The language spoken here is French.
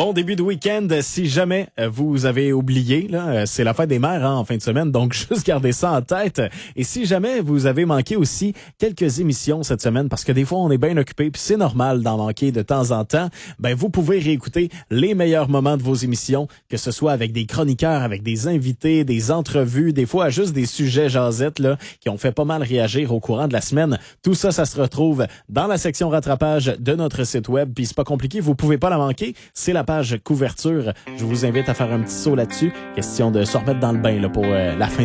Bon début de week-end. Si jamais vous avez oublié, là, c'est la fête des mères en fin de semaine, donc juste gardez ça en tête. Et si jamais vous avez manqué aussi quelques émissions cette semaine, parce que des fois on est bien occupé, puis c'est normal d'en manquer de temps en temps, ben vous pouvez réécouter les meilleurs moments de vos émissions, que ce soit avec des chroniqueurs, avec des invités, des entrevues, des fois juste des sujets jasettes là qui ont fait pas mal réagir au courant de la semaine. Tout ça, ça se retrouve dans la section rattrapage de notre site web. Puis c'est pas compliqué, vous pouvez pas la manquer. C'est la page couverture. Je vous invite à faire un petit saut là-dessus. Question de se remettre dans le bain là, pour la fin